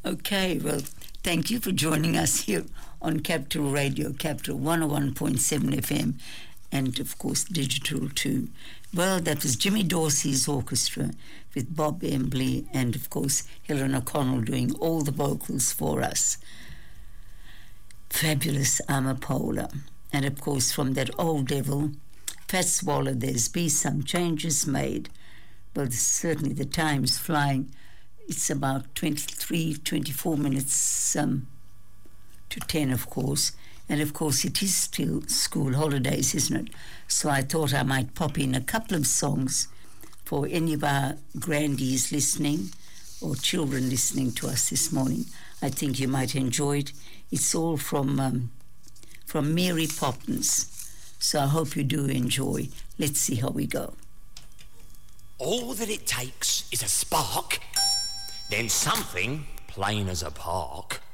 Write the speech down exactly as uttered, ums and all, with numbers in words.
Okay, well, thank you for joining us here on Capital Radio, Capital one oh one point seven F M, and of course digital too. Well, that was Jimmy Dorsey's orchestra with Bob Embley and of course Helen O'Connell doing all the vocals for us. Fabulous Amapola. And of course from that old devil, Fat Swallow, there's be some changes made. Well, certainly the time's flying. It's about twenty-three, twenty-four minutes um, to ten, of course. And, of course, it is still school holidays, isn't it? So I thought I might pop in a couple of songs for any of our grandies listening or children listening to us this morning. I think you might enjoy it. It's all from, um, from Mary Poppins. So I hope you do enjoy. Let's see how we go. All that it takes is a spark, then something plain as a park.